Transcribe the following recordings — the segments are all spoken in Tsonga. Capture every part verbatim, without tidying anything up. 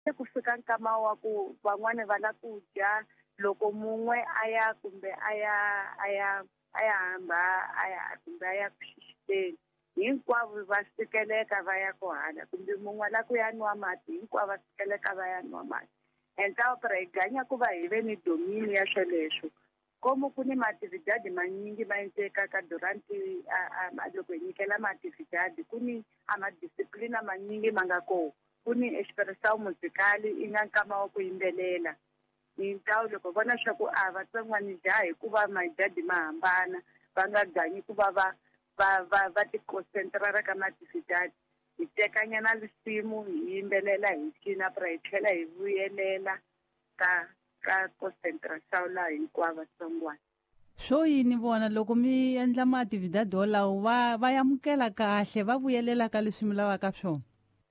se ku fika nkama wa ku van'wani va la ku dya loko mun'we a ya kumbe a ya a ya a ya hamba a ya kumbe a ya ku xixiteni hinkwavo va sikeleka va ya ku hala kumbe mun'we la ku ya nwa mati hinkwavo va sikeleka va ya nwa mati enta opera hi ganya ku va hi ve ni domini ya sweleswo komo ku ni maatividade manyingi ma endlekaka durante loko hi nyikela maatividade ku ni amadisciplina manyingi ma nga koho ku ni expressão musical i nga nkama wa ku yimbelela ni ntawu loko vona swa ku a vatson'wani dya hikuva madyadi ma hambana va nga ganyi ku va va va va va ticoncentrara ka maatividade hi tekanyana risimu hi yimbelela hi cina pra hi tlhela hi vuyelela ka ka concentração laha hinkwavo vatsongwana swo yini vona loko mi endla maatividade wolawo va va yamukela kahle va vuyelela ka leswi mi lavaka swona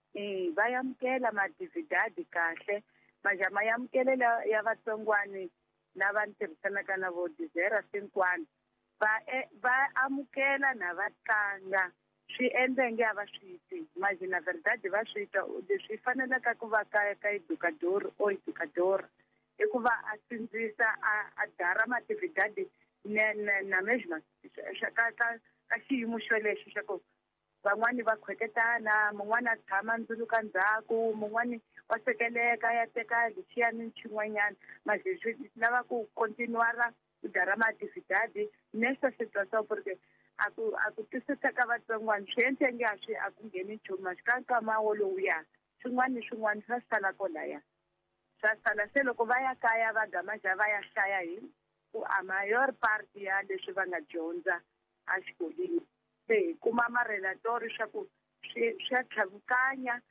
eh va yamukela maatividade kahle maja ma yamukelela ya vatsongwani lava ni tirhisanaka na vo Dizera Sinkwana va va amukela na va tlanga swi endla nge a va swi twi maji na verdade va swi twa leswi fanelaka ku va ka ka educador o educador i ku va a sindzisa a dara maatividade na na measurement ka ka ka xiyimo xo lexi xa ku van'wani va khweketana mun'wani a tshama ndzuluka ndzhaku mun'wani wa sekeleka ya teka lexiyani nxin'wanyana maze swi lava ku continuara ku dara maatividade nesa swi twa porque a ku a ku twisisa ka vatsongwana swi endle nge a swi a ku ngheni nchumu a swi ka nkama wolowuya swin'wana swin'wana swa sala kolaya swa sala se loko va ya kaya va gamaja va ya hlaya hi ku a mayor part ya leswi va nga dyondza a xikolweni se hi kuma marelatori swa ku swi swa tlhavukanya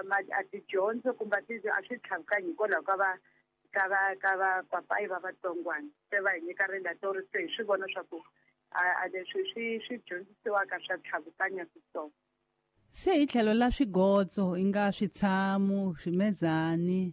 a tidyondzo kumbe a swi tlhavukanyi hikwalaho ka va ka va ka va papayi va vatsongwana se va hi nyika relatori se hi swi vona swa ku a leswi swi swi dyondzisiwaka swa tlhavukanya switsongo se hi tlhelo la swigodzo i nga switshamu swimezani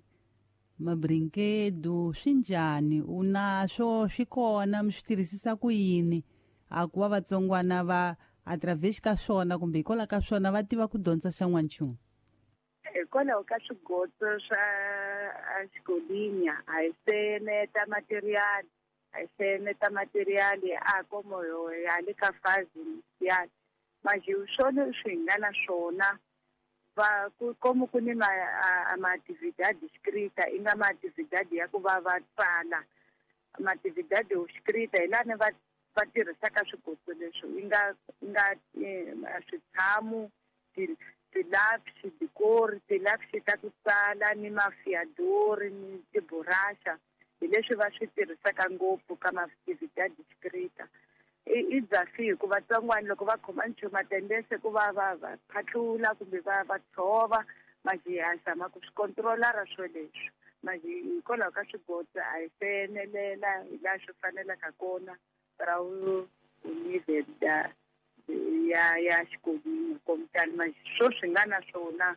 mabrinkedu swi njhani u na swo swi kona mi swi tirhisisa ku yini a ku va vatsongwana va atravesi ka swona kumbe hikwalaho ka swona va tiva ku dyondza xa n'wanchumu hikwalaho ka swigodzo swa xikolweni a hi seneta materiali a hi seneta materiali a komo ya le ka fazi ya majiu swona swi nga na swona va ku komo ku ni ma maatividade escrita i nga maatividade ya ku va va tsala maatividade escrita hi lani va va tirhisaka swigodzo leswi i nga nga switshamu tilapsi dikori tilapsi ta ku tsala ni mafiadori ni tiburasha hi leswi va swi tirhisaka ngopfu ka maatividade escrita i dzafi hikuva vatsongwana loko va khoma nchumu tendese ku va va va phatlula kumbe va va tshova maji a zama ku swi controlara swo leswi maji hikwalaho ka swigodzo a hi fenelela hi laha swi fanelaka kona ra u lived ya ya xikolweni komitani maji swo swi nga na swona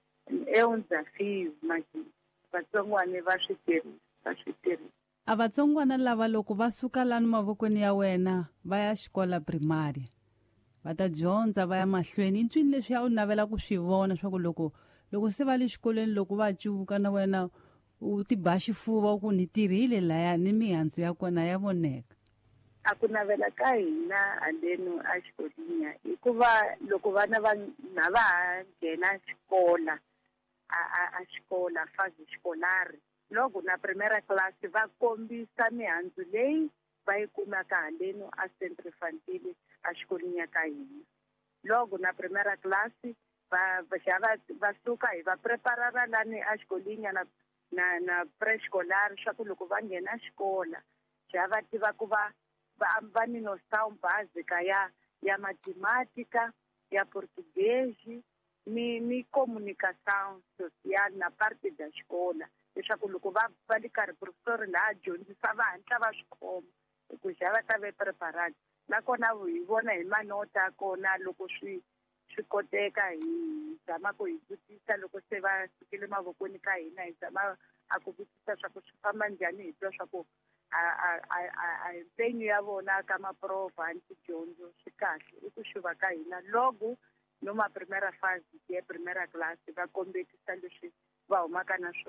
eundzafi maji vatsongwana va swi tirhisa va swi tirhisa a vatsongwana lava loko va suka lani mavokweni ya wena va ya xikola primaria va ta dyondza va ya mahlweni i ncwini leswi ya u navela ku swi vona swa ku loko loko se va le xikolweni loko va cuvuka na wena u ti ba xifuva ku ni tirhile laya ni mihandzu ya kona ya voneka a ku navela ka hina haleni a xikolweni hikuva loko vana va na va ha nghena xikola a xikola fazi xikolari loko na primera class va kombisa mihandzu leyi va yi kumaka haleni a centro infantile a xikolweni ya ka hina loko na primera class va va va suka hi va preparara lani a xikolweni na na na preescolar swa ku loko va nghena xikola xa va tiva ku va va ni noção básica ya ya matemática ya português ni ni comunicação social na parte da xikola leswaku loko va va ri karhi professor laha dyondzisa va hatla va swi khoma ku xa va ta ve preparate nakona hi vona hi manota kona loko swi swi koteka hi zama ku hi vutisa loko se va sukile mavokweni ka hina hi zama a ku vutisa swa ku swi famba njhani hi twa swa ku a a a empenyo ya vona ka maprofa ni tidyondzo swi kahle i ku xuva ka hina logo noma primera fase ya primera class va kombetisa leswi va humaka na swona.